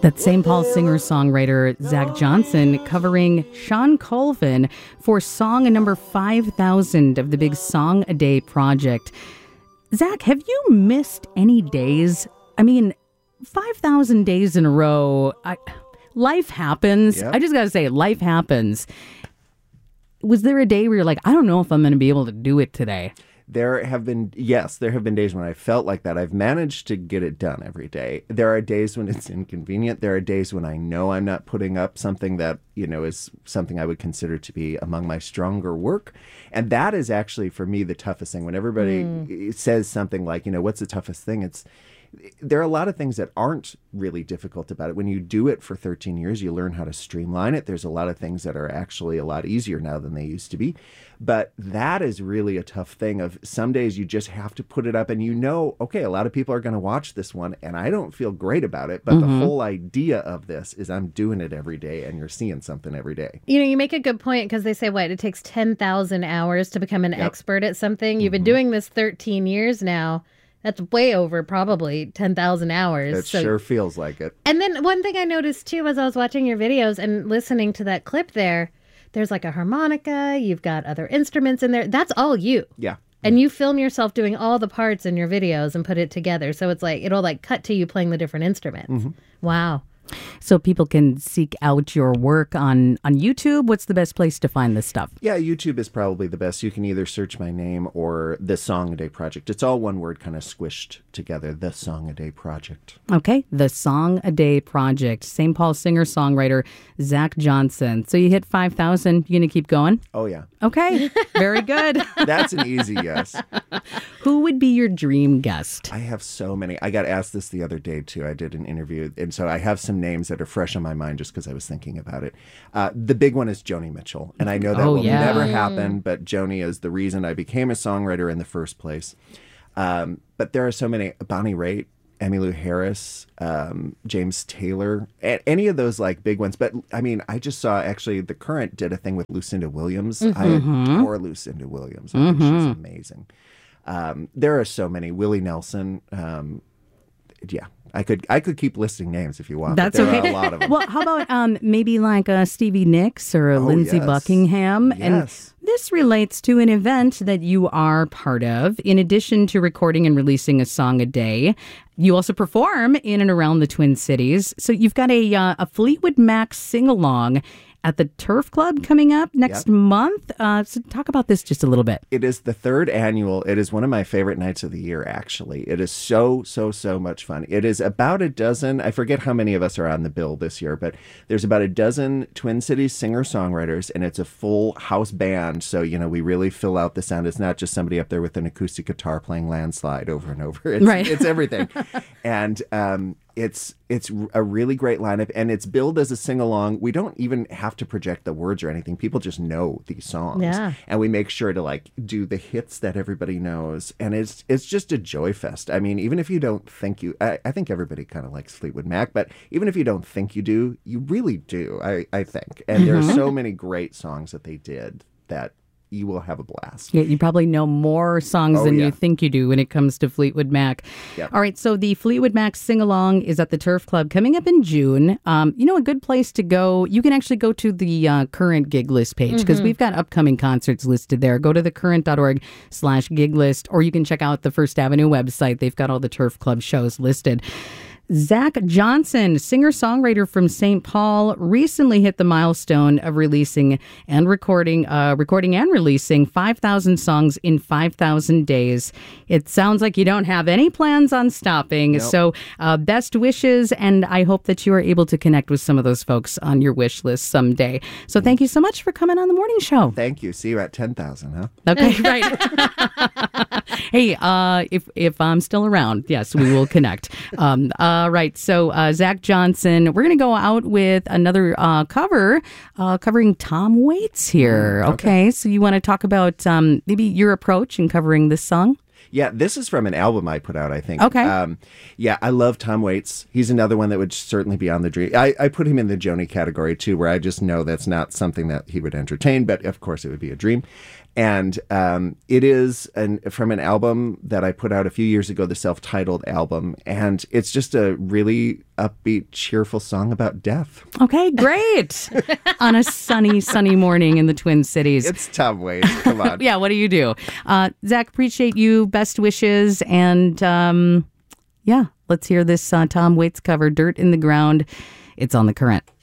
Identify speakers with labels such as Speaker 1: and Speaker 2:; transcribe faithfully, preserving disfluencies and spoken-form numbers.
Speaker 1: That Saint Paul singer-songwriter Zach Johnson covering Sean Colvin for song number five thousand of the big Song a Day project. Zach, have you missed any days? I mean, five thousand days in a row. I, life happens.
Speaker 2: Yep.
Speaker 1: I just got to say, life happens. Was there a day where you're like, I don't know if I'm going to be able to do it today?
Speaker 2: There have been, yes, there have been days when I felt like that. I've managed to get it done every day. There are days when it's inconvenient. There are days when I know I'm not putting up something that, you know, is something I would consider to be among my stronger work. And that is actually, for me, the toughest thing. When everybody mm. says something like, you know, what's the toughest thing? It's, there are a lot of things that aren't really difficult about it. When you do it for thirteen years, you learn how to streamline it. There's a lot of things that are actually a lot easier now than they used to be. But that is really a tough thing of some days you just have to put it up and you know, okay, a lot of people are going to watch this one and I don't feel great about it. But mm-hmm. the whole idea of this is I'm doing it every day and you're seeing something every day.
Speaker 3: You know, you make a good point because they say, what, it takes ten thousand hours to become an yep. expert at something. You've mm-hmm. been doing this thirteen years now. That's way over probably ten thousand hours.
Speaker 2: It so, sure feels like it.
Speaker 3: And then one thing I noticed too as I was watching your videos and listening to that clip there, there's like a harmonica, you've got other instruments in there. That's all you.
Speaker 2: Yeah.
Speaker 3: And you film yourself doing all the parts in your videos and put it together. So it's like, it'll like cut to you playing the different instruments. Mm-hmm. Wow.
Speaker 1: So people can seek out your work on, on YouTube. What's the best place to find this stuff?
Speaker 2: Yeah, YouTube is probably the best. You can either search my name or The Song a Day Project. It's all one word kind of squished together, The Song a Day Project.
Speaker 1: Okay, The Song a Day Project. Saint Paul singer-songwriter Zach Johnson. So you hit five thousand. You going to keep going?
Speaker 2: Oh, yeah.
Speaker 1: Okay, very good.
Speaker 2: That's an easy yes.
Speaker 1: Who would be your dream guest?
Speaker 2: I have so many. I got asked this the other day, too. I did an interview, and so I have some names that are fresh on my mind just because I was thinking about it. Uh, the big one is Joni Mitchell, and I know that
Speaker 1: oh,
Speaker 2: will
Speaker 1: yeah.
Speaker 2: never happen, but Joni is the reason I became a songwriter in the first place. Um, but there are so many. Bonnie Raitt, Emmylou Harris, um, James Taylor, a- any of those like big ones. But I mean, I just saw actually The Current did a thing with Lucinda Williams.
Speaker 1: Mm-hmm.
Speaker 2: I adore Lucinda Williams. I
Speaker 1: mm-hmm.
Speaker 2: think she's amazing. Um, there are so many. Willie Nelson. Um, yeah. I could I could keep listing names if you want.
Speaker 1: That's
Speaker 2: but there
Speaker 1: okay.
Speaker 2: Are a lot of them.
Speaker 1: Well, how about um, maybe like uh, Stevie Nicks or
Speaker 2: oh,
Speaker 1: Lindsey
Speaker 2: yes.
Speaker 1: Buckingham?
Speaker 2: Yes.
Speaker 1: And this relates to an event that you are part of. In addition to recording and releasing a song a day, you also perform in and around the Twin Cities. So you've got a uh, a Fleetwood Mac sing-along at the Turf Club coming up next
Speaker 2: yep.
Speaker 1: month. Uh, so talk about this just a little bit.
Speaker 2: It is the third annual. It is one of my favorite nights of the year, actually. It is so, so, so much fun. It is about a dozen, I forget how many of us are on the bill this year, but there's about a dozen Twin Cities singer-songwriters, and it's a full house band. So, you know, we really fill out the sound. It's not just somebody up there with an acoustic guitar playing Landslide over and over. It's,
Speaker 1: right.
Speaker 2: it's everything. and um, it's it's a really great lineup, and it's billed as a sing-along. We don't even have to project the words or anything. People just know these songs.
Speaker 3: Yeah.
Speaker 2: And we make sure to like do the hits that everybody knows. And it's it's just a joy fest. I mean, even if you don't think you, I, I think everybody kind of likes Fleetwood Mac, but even if you don't think you do, you really do, I, I think. And there are so many great songs that they did that you will have a blast.
Speaker 1: Yeah, you probably know more songs
Speaker 2: oh,
Speaker 1: than
Speaker 2: yeah.
Speaker 1: you think you do when it comes to Fleetwood Mac.
Speaker 2: Yep.
Speaker 1: All right, so the Fleetwood Mac sing-along is at the Turf Club coming up in June. Um, you know, a good place to go, you can actually go to the uh, current gig list page because mm-hmm. we've got upcoming concerts listed there. Go to thecurrent.org slash gig list, or you can check out the First Avenue website. They've got all the Turf Club shows listed. Zach Johnson, singer-songwriter from Saint Paul, recently hit the milestone of releasing and recording, uh, recording and releasing five thousand songs in five thousand days. It sounds like you don't have any plans on stopping.
Speaker 2: Nope.
Speaker 1: So uh, best wishes, and I hope that you are able to connect with some of those folks on your wish list someday. So thank you so much for coming on the morning show.
Speaker 2: Thank you. See you at ten thousand, huh?
Speaker 1: Okay, right. Hey, uh, if if I'm still around, yes, we will connect. Um, uh, right. So uh, Zach Johnson, we're going to go out with another uh, cover uh, covering Tom Waits here.
Speaker 2: Mm, okay.
Speaker 1: okay. So you want to talk about um, maybe your approach in covering this song?
Speaker 2: Yeah, this is from an album I put out, I think.
Speaker 1: Okay.
Speaker 2: Um, yeah, I love Tom Waits. He's another one that would certainly be on the dream. I, I put him in the Joni category, too, where I just know that's not something that he would entertain, but of course it would be a dream. And um, it is an, from an album that I put out a few years ago, the self-titled album. And it's just a really upbeat, cheerful song about death.
Speaker 1: Okay, great. On a sunny, sunny morning in the Twin Cities.
Speaker 2: It's Tom Waits. Come on.
Speaker 1: Yeah, what do you do? Uh, Zach, appreciate you. Best wishes. And um, yeah, let's hear this uh, Tom Waits cover, Dirt in the Ground. It's on The Current.